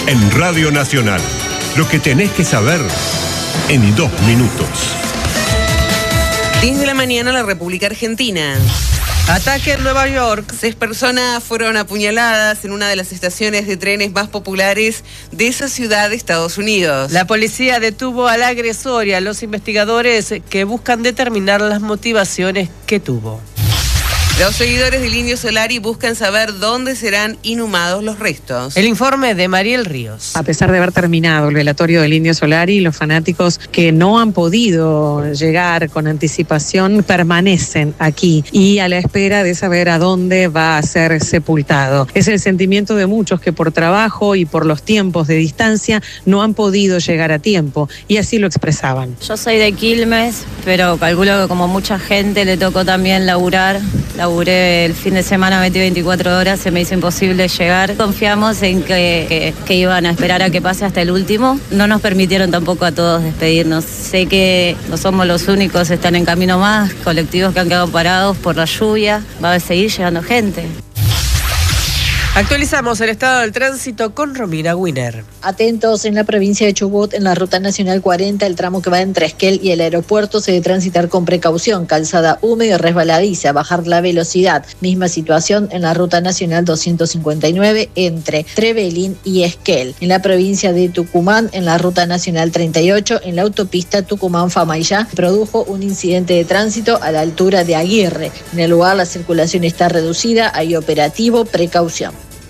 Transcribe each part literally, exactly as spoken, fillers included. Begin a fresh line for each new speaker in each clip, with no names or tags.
En Radio Nacional, lo que tenés que saber en dos minutos.
diez de la mañana, la República Argentina.
Ataque en Nueva York.
Seis personas fueron apuñaladas en una de las estaciones de trenes más populares de esa ciudad de Estados Unidos.
La policía detuvo al agresor y a los investigadores que buscan determinar las motivaciones que tuvo.
Los seguidores del Indio Solari buscan saber dónde serán inhumados los restos.
El informe de Mariel Ríos.
A pesar de haber terminado el velatorio del Indio Solari, los fanáticos que no han podido llegar con anticipación permanecen aquí y a la espera de saber a dónde va a ser sepultado. Es el sentimiento de muchos que por trabajo y por los tiempos de distancia no han podido llegar a tiempo y así lo expresaban.
Yo soy de Quilmes, pero calculo que como mucha gente le tocó también laburar. Laburé el fin de semana veinticuatro horas, se me hizo imposible llegar. Confiamos en que, que, que iban a esperar a que pase hasta el último. No nos permitieron tampoco a todos despedirnos. Sé que no somos los únicos, están en camino más, colectivos que han quedado parados por la lluvia. Va a seguir llegando gente.
Actualizamos el estado del tránsito con Romina Winer.
Atentos, en la provincia de Chubut, en la Ruta Nacional cuarenta, el tramo que va entre Esquel y el aeropuerto se debe transitar con precaución, calzada húmeda y resbaladiza, bajar la velocidad. Misma situación en la Ruta Nacional doscientos cincuenta y nueve entre Trevelin y Esquel. En la provincia de Tucumán, en la Ruta Nacional treinta y ocho, en la autopista Tucumán-Famaillá, produjo un incidente de tránsito a la altura de Aguirre. En el lugar la circulación está reducida, hay operativo, precaución.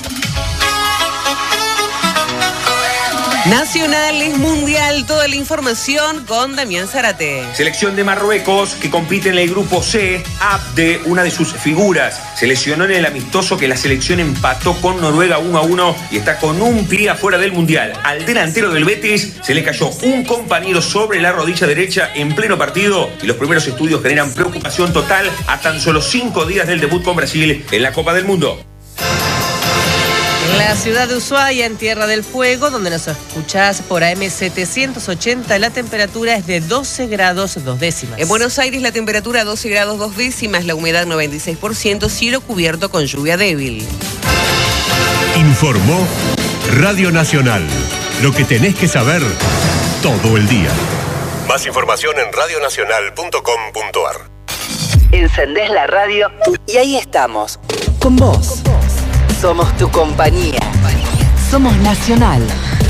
Nacional es mundial, toda la información con Damián Zárate.
Selección de Marruecos que compite en el grupo C, Abde, una de sus figuras, se lesionó en el amistoso que la selección empató con Noruega uno a uno y está con un pie afuera del mundial. Al delantero del Betis se le cayó un compañero sobre la rodilla derecha en pleno partido y los primeros estudios generan preocupación total a tan solo cinco días del debut con Brasil en la Copa del Mundo.
En la ciudad de Ushuaia, en Tierra del Fuego, donde nos escuchás por A M setecientos ochenta, la temperatura es de doce grados dos décimas.
En Buenos Aires la temperatura doce grados dos décimas, la humedad noventa y seis por ciento, cielo cubierto con lluvia débil.
Informó Radio Nacional. Lo que tenés que saber todo el día. Más información en radio nacional punto com punto a r.
Encendés la radio y ahí estamos, con vos. Somos tu compañía. Somos Nacional.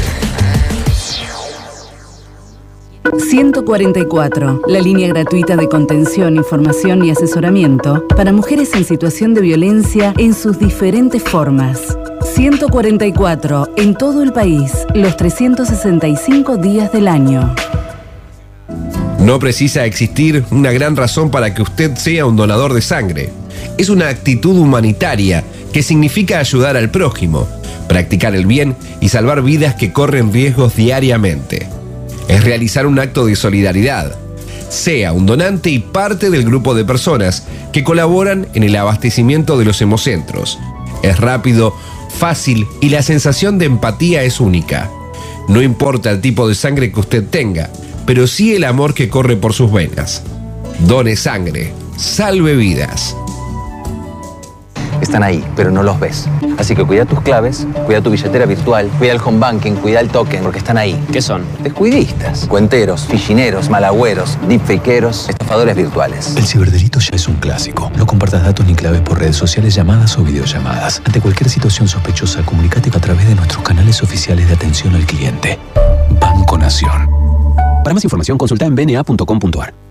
ciento cuarenta y cuatro, la línea gratuita de contención, información y asesoramiento para mujeres en situación de violencia en sus diferentes formas. ciento cuarenta y cuatro, en todo el país, los trescientos sesenta y cinco días del año.
No precisa existir una gran razón para que usted sea un donador de sangre. Es una actitud humanitaria que significa ayudar al prójimo, practicar el bien y salvar vidas que corren riesgos diariamente. Es realizar un acto de solidaridad. Sea un donante y parte del grupo de personas que colaboran en el abastecimiento de los hemocentros. Es rápido, fácil y la sensación de empatía es única. No importa el tipo de sangre que usted tenga, pero sí el amor que corre por sus venas. Done sangre, salve vidas.
Están ahí, pero no los ves. Así que cuida tus claves, cuida tu billetera virtual, cuida el home banking, cuida el token, porque están ahí.
¿Qué son?
Descuidistas, cuenteros, fichineros, malagüeros, deepfakeros, estafadores virtuales.
El ciberdelito ya es un clásico. No compartas datos ni claves por redes sociales, llamadas o videollamadas. Ante cualquier situación sospechosa, comunícate a través de nuestros canales oficiales de atención al cliente. Banco Nación. Para más información, consulta en b n a punto com punto a r.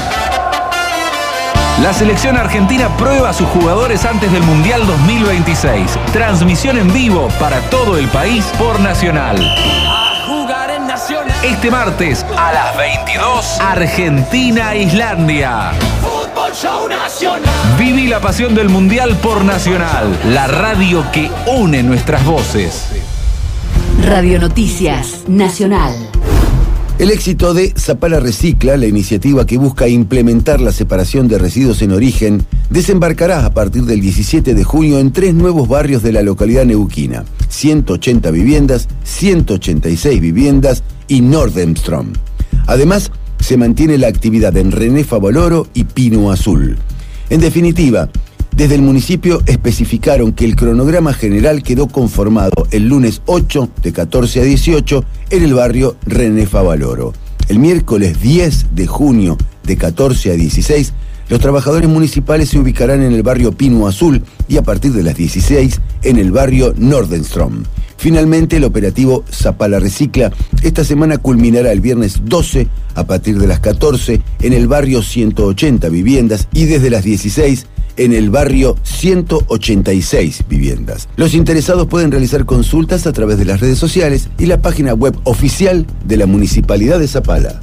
La selección argentina prueba a sus jugadores antes del Mundial dos mil veintiséis. Transmisión en vivo para todo el país por Nacional.
A jugar en Nacional.
Este martes a las veintidós, Argentina-Islandia.
Fútbol Show Nacional.
Viví la pasión del Mundial por Nacional, la radio que une nuestras voces.
Radio Noticias Nacional.
El éxito de Zapala Recicla, la iniciativa que busca implementar la separación de residuos en origen, desembarcará a partir del diecisiete de junio en tres nuevos barrios de la localidad neuquina: ciento ochenta viviendas, ciento ochenta y seis viviendas y Nordenstrom. Además, se mantiene la actividad en René Favaloro y Pino Azul. En definitiva, Desde el municipio especificaron que el cronograma general quedó conformado el lunes ocho de catorce a dieciocho en el barrio René Favaloro. El miércoles diez de junio de catorce a dieciséis, los trabajadores municipales se ubicarán en el barrio Pino Azul y a partir de las dieciséis en el barrio Nordenstrom. Finalmente, el operativo Zapala Recicla esta semana culminará el viernes doce a partir de las catorce en el barrio ciento ochenta Viviendas y desde las dieciséis en el barrio ciento ochenta y seis Viviendas. Los interesados pueden realizar consultas a través de las redes sociales y la página web oficial de la Municipalidad de Zapala.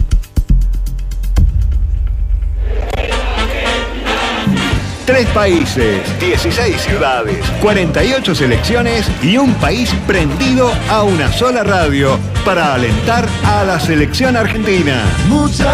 Tres países, dieciséis ciudades, cuarenta y ocho selecciones y un país prendido a una sola radio para alentar a la selección argentina.
Muchachos,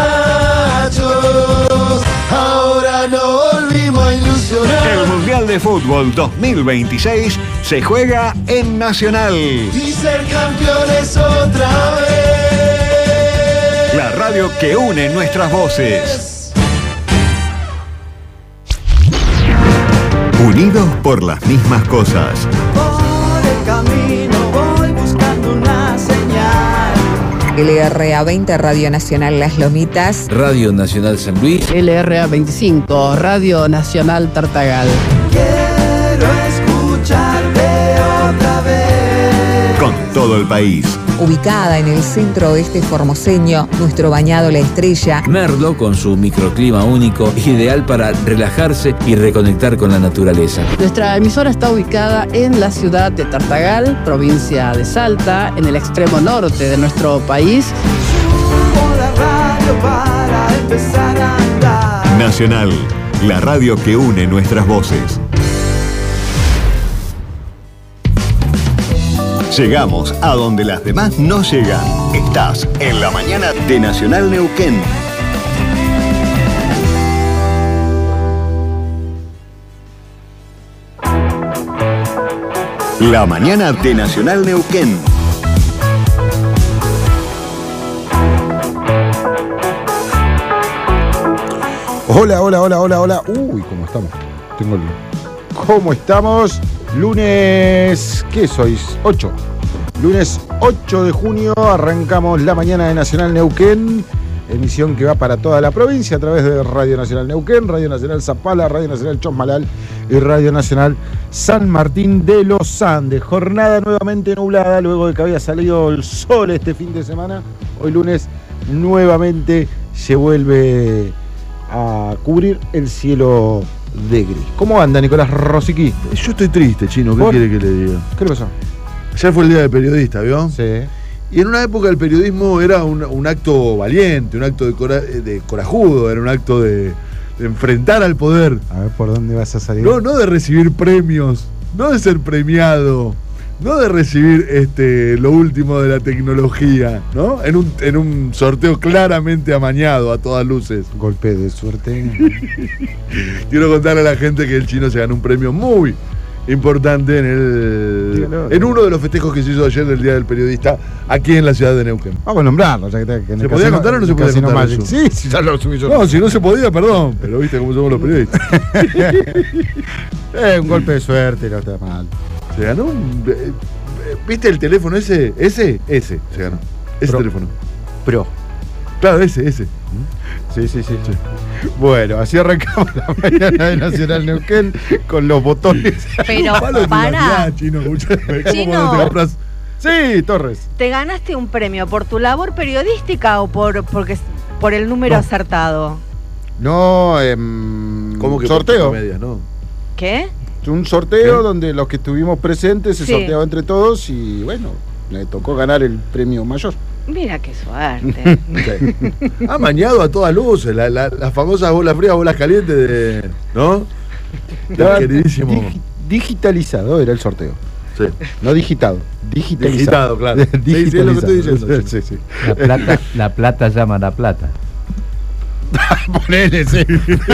ahora no volvimos a ilusionar.
El Mundial de Fútbol dos mil veintiséis se juega en Nacional.
Y ser campeones otra vez.
La radio que une nuestras voces. Unidos por las mismas cosas.
Por el camino voy buscando una señal.
L R A veinte, Radio Nacional Las Lomitas.
Radio Nacional San Luis.
L R A veinticinco, Radio Nacional Tartagal.
Quiero escucharte otra vez.
Con todo el país.
Ubicada en el centro oeste formoseño, nuestro bañado La Estrella.
Merlo, con su microclima único, ideal para relajarse y reconectar con la naturaleza.
Nuestra emisora está ubicada en la ciudad de Tartagal, provincia de Salta, en el extremo norte de nuestro país.
Subo la radio para empezar a andar.
Nacional, la radio que une nuestras voces. Llegamos a donde las demás no llegan. Estás en la mañana de Nacional Neuquén. La mañana de Nacional Neuquén.
Hola, hola, hola, hola, hola. Uy, ¿cómo estamos? Tengo el... ¿Cómo estamos? Lunes, ¿qué sois? ocho. Lunes ocho de junio arrancamos la mañana de Nacional Neuquén, emisión que va para toda la provincia a través de Radio Nacional Neuquén, Radio Nacional Zapala, Radio Nacional Chosmalal y Radio Nacional San Martín de los Andes. Jornada nuevamente nublada luego de que había salido el sol este fin de semana. Hoy lunes nuevamente se vuelve a cubrir el cielo de gris. ¿Cómo anda Nicolás Rosicky?
Yo estoy triste, Chino, ¿qué ¿Por? quiere que le diga?
¿Qué le pasó?
Ayer fue el día del periodista, ¿vio?
Sí.
Y en una época el periodismo era un, un acto valiente, un acto de, cora, de corajudo, era un acto de, de enfrentar al poder.
A ver por dónde vas a salir.
No, no de recibir premios, no de ser premiado, no de recibir este, lo último de la tecnología, ¿no? En un, en un sorteo claramente amañado a todas luces.
Golpe de suerte.
Quiero contarle a la gente que el Chino se ganó un premio muy importante en el Dígalo, en uno de los festejos que se hizo ayer del Día del Periodista aquí en la ciudad de Neuquén.
Vamos a nombrarlo. Ya que, que en
¿Se podía
casino,
contar o no se podía contar eso?
Sí, sí, ya lo subí yo.
No, si no se podía, perdón. Pero viste cómo somos los periodistas.
eh, un golpe de suerte, no está mal.
Se ganó un... ¿Viste el teléfono ese? Ese, ese se ganó. Ese Pro. teléfono.
Pro.
Claro, ese, ese.
Sí, sí, sí, sí. Bueno, así arrancamos la mañana de Nacional Neuquén con los botones.
Pero para.
Chino,
Chino.
Te compras?
Sí, Torres.
¿Te ganaste un premio por tu labor periodística o por porque por el número no. acertado?
No, eh,
¿cómo que
sorteo?
Por medias, no?
¿Qué?
Un sorteo ¿Qué? donde los que estuvimos presentes se
sí.
sorteaba entre todos y bueno, le tocó ganar el premio mayor.
Mira qué suerte.
Sí. Ha mañado a todas luces, las la, la famosas bolas frías, bolas calientes de. ¿No?
Estaba queridísimo. Dig, digitalizado era el sorteo.
Sí.
No digitado. Digitalizado.
Digitado, claro.
Digitalizado.
Sí, sí, es lo que estoy diciendo.
Sí, sí.
La plata, la plata llama a la plata.
Ponele, sí.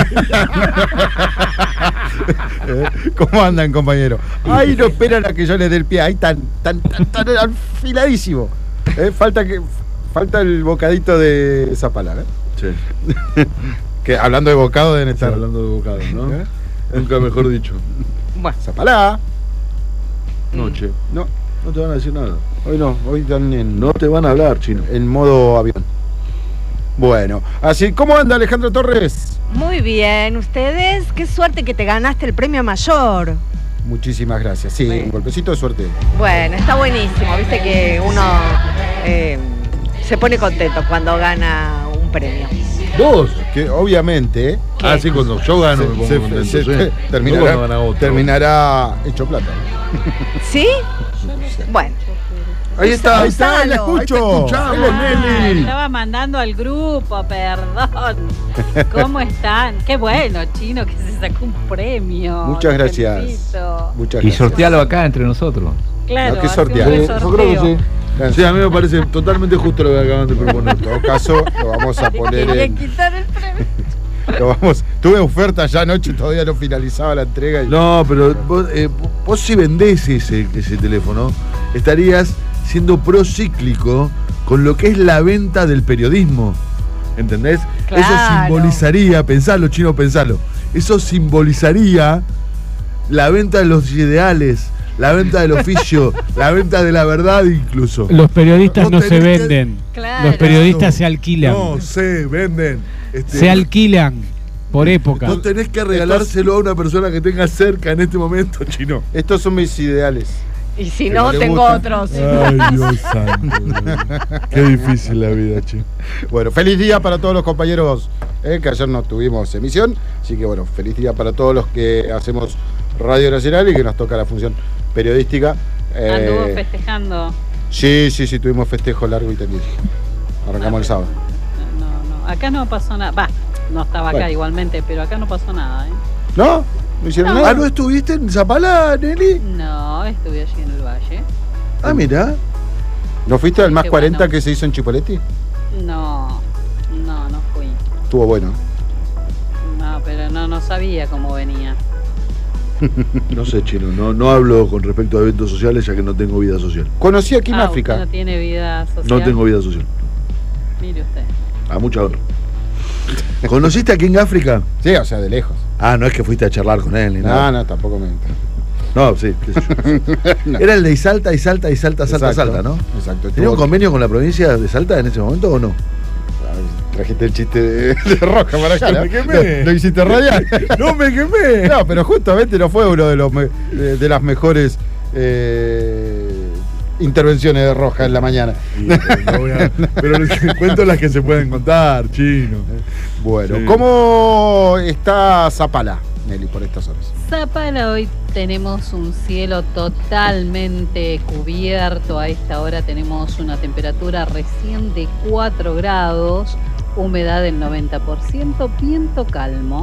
¿Cómo andan, compañero? Ahí no esperan a que yo les dé el pie. Ahí tan, tan, tan, tan afiladísimo. ¿Eh? Falta que falta el bocadito de Zapala, ¿eh?
Sí.
Que hablando de bocado deben estar.
Sí, hablando de bocado, ¿no? ¿Eh? Nunca mejor dicho.
Bueno.
Zapalá.
Noche.
No,
No te van a decir nada.
hoy no, hoy están en,
No te van a hablar, chino.
en modo avión. Bueno, así, ¿cómo anda Alejandro Torres?
Muy bien, ustedes, qué suerte que te ganaste el premio mayor.
Muchísimas gracias. Sí,
Sí.
un golpecito de suerte.
Bueno, está buenísimo, viste que uno eh, se pone contento cuando gana un premio.
Dos.
Que obviamente
Ah, sí, cuando yo gano me pongo
se-
contento,
se-
sí.
te-
No
terminará,
cuando gana otro.
terminará hecho plata.
¿Sí? Bueno.
Ahí está, ahí está, la
Gonzalo,
escucho.
ahí te escuchamos,
Él es Nelly.
Estaba mandando al grupo, perdón. ¿Cómo están? Qué bueno, Chino, que se sacó un premio.
Muchas
Te
gracias.
felicito.
Muchas
Y
gracias.
sortealo acá entre nosotros.
Claro,
No, ¿qué
hace
sortear?
un
Sí,
sorteo.
Yo creo que sí. Sí, a mí me parece totalmente justo lo que acaban de proponer.
En todo caso, lo vamos a
Le
poner
quería
en.
quitar el premio.
Lo vamos, tuve oferta ya anoche, todavía no finalizaba la entrega. Y...
No, pero vos, eh, vos si vendés ese, ese teléfono, estarías siendo procíclico con lo que es la venta del periodismo. ¿Entendés?
Claro.
Eso simbolizaría, pensalo, chino, pensalo. Eso simbolizaría la venta de los ideales, la venta del oficio, la venta de la verdad incluso.
Los periodistas
Vos
no se
tenés que-
venden.
Claro.
Los periodistas se alquilan.
No, se venden. Este,
Se alquilan por época.
Vos tenés que regalárselo a una persona que tengas cerca en este momento, chino.
Estos son mis ideales.
Y si
Que
no,
no le
tengo
gustan.
otros.
Ay, Dios santo. Qué difícil la vida, chino.
Bueno, feliz día para todos los compañeros, eh, que ayer no tuvimos emisión. Así que bueno, feliz día para todos los que hacemos Radio Nacional y que nos toca la función periodística. Eh,
Anduvo festejando.
sí, sí, sí, tuvimos festejo largo y tendido. Arrancamos el sábado.
No, no. Acá no pasó nada. Va, no estaba acá
Bueno.
igualmente, pero acá no pasó nada, ¿eh?
¿No? ¿No hicieron
No.
nada?
Ah, ¿no estuviste en Zapala, Nelly?
No, estuve allí en el valle.
Ah, mira.
¿No fuiste al más
Qué
cuarenta
bueno.
que se hizo en Chipoleti?
No, no, no fui.
Estuvo bueno.
No, pero no, no sabía cómo venía.
No sé, chino, no, no hablo con respecto a eventos sociales ya que no tengo vida social.
Conocí aquí en
Ah,
África.
usted no tiene vida social.
No tengo vida social.
Mire usted.
A mucha honra. ¿Conociste aquí en África?
Sí, o sea, de lejos.
Ah, no es que fuiste a charlar con él ni
No,
nada.
no, tampoco me.
No, sí, qué sé yo.
No.
Era el de Salta y Salta y Salta, Salta,
Exacto,
Salta, ¿no?
Exacto.
¿Tenía un
Estuvo-
convenio con la provincia de Salta en ese momento o no?
Ay, trajiste el chiste de, de Roja para acá.
Me
¿no?
quemé.
¿Lo, lo hiciste radial?
¡No me quemé!
No, pero justamente no fue uno de los me- de, de las mejores eh, intervenciones de Roja en la mañana.
Sí, pero, no voy a- pero les cuento las que se pueden contar, chino.
Bueno,
Sí.
¿cómo está Zapala, Nelly, por estas horas?
Zapala, hoy tenemos un cielo totalmente cubierto. A esta hora tenemos una temperatura recién de cuatro grados, humedad del noventa por ciento, viento calmo.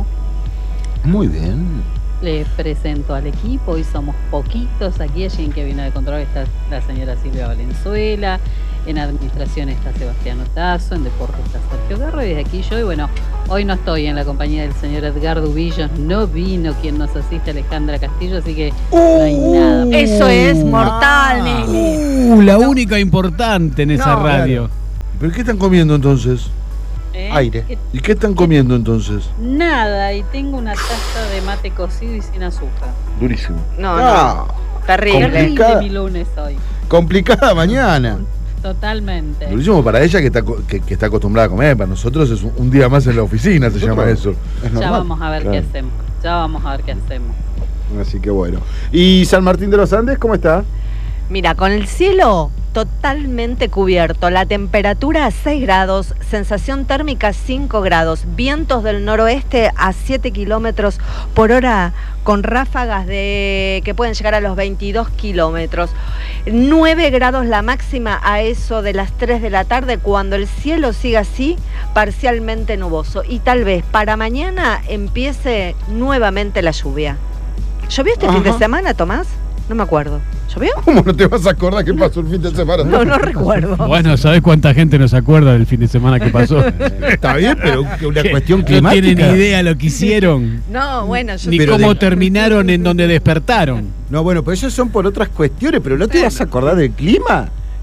Muy bien.
Les presento al equipo, hoy somos poquitos aquí. Allí en Cabina de Control está la señora Silvia Valenzuela, en Administración está Sebastián Otazo, en Deportes está Sergio Garro y desde aquí yo. Y bueno, hoy no estoy en la compañía del señor Edgardo Villos, no vino quien nos asiste, Alejandra Castillo, así que no hay nada.
Eso es mortal, Nelly.
Uh, la única importante en esa
No.
radio.
¿Pero qué están comiendo entonces?
¿Eh?
Aire.
Que-
¿Y qué están comiendo entonces?
Nada, y tengo una taza de mate cocido y sin azúcar.
Durísimo.
No,
Ah,
no. Terrible.
Terrible
complicada.
mi lunes hoy,
complicada mañana.
totalmente.
Durísimo para ella que está, co- que, que está acostumbrada a comer. Para nosotros es un, un día más en la oficina, se llama eso.
Es
Ya
normal.
vamos a ver
Claro.
qué hacemos, ya vamos a ver qué hacemos.
Así que bueno. ¿Y San Martín de los Andes cómo está?
Mira, con el cielo totalmente cubierto, la temperatura seis grados, sensación térmica cinco grados, vientos del noroeste a siete kilómetros por hora con ráfagas de que pueden llegar a los veintidós kilómetros. nueve grados la máxima a eso de las tres de la tarde cuando el cielo siga así, parcialmente nuboso. Y tal vez para mañana empiece nuevamente la lluvia. ¿Llovió este fin de
Ajá.
semana, Tomás? No me acuerdo. ¿Llovió?
¿Cómo no te vas a acordar qué pasó el fin de semana?
No, no recuerdo.
Bueno, ¿sabés cuánta gente nos acuerda del fin de semana que pasó?
Está bien, pero una
Que
cuestión
no
climática.
tienen idea lo que hicieron.
No, bueno, yo
Ni
Pero
cómo
de-
terminaron en donde despertaron.
No, bueno, pero eso son por otras cuestiones, pero ¿no te vas a acordar del clima?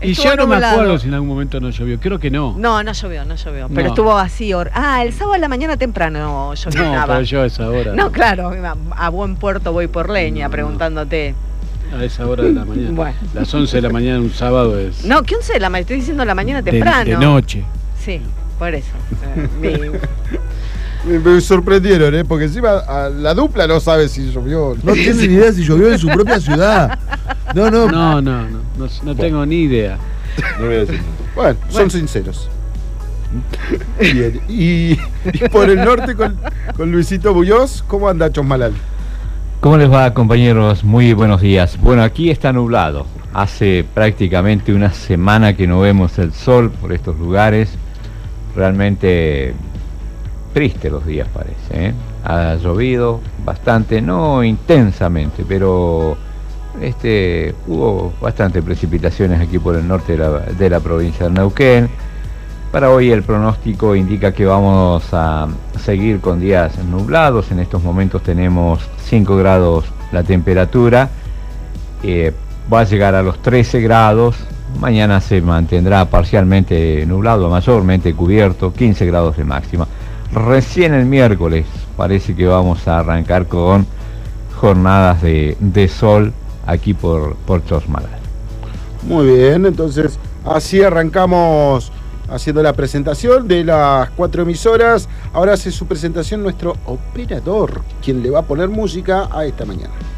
Y
Estuvo
yo no me
nublado.
acuerdo si en algún momento no llovió. Creo que no.
No, no llovió, no llovió. Pero
No.
estuvo así. hor- Ah, el sábado a la mañana temprano
No,
llovinaba.
pero yo a esa hora.
No, claro, a, a buen puerto voy por leña, preguntándote.
A esa hora de la mañana.
Bueno.
Las once de la mañana un sábado es
No, ¿qué once de la mañana? Estoy diciendo la mañana
de,
temprano.
de noche.
Sí, por eso. Eh, mi-
Me, me sorprendieron, ¿eh? Porque encima a la dupla no sabe si llovió.
No tiene ni idea si llovió en su propia ciudad. No, no.
No, no, no. No, no tengo ni idea.
No voy a decir nada. Bueno, son sinceros. Bien. Y, y por el norte con, con Luisito Buyoz, ¿cómo anda Chosmalal?
¿Cómo les va, compañeros? Muy buenos días. Bueno, aquí está nublado. Hace prácticamente una semana que no vemos el sol por estos lugares. Realmente triste los días parece, ¿eh? Ha llovido bastante, no intensamente, pero este, hubo bastante precipitaciones aquí por el norte de la, de la provincia de Neuquén. Para hoy el pronóstico indica que vamos a seguir con días nublados. En estos momentos tenemos cinco grados la temperatura. Eh, va a llegar a los trece grados. Mañana se mantendrá parcialmente nublado, mayormente cubierto, quince grados de máxima. Recién el miércoles parece que vamos a arrancar con jornadas de, de sol aquí por, por Chosmalal.
Muy bien, entonces así arrancamos haciendo la presentación de las cuatro emisoras. Ahora hace su presentación nuestro operador, quien le va a poner música a esta mañana.